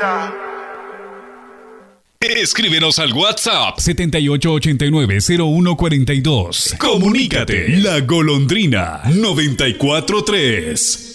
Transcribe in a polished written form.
Escríbenos al WhatsApp 7889-0142. Comunícate. La Golondrina 94.3.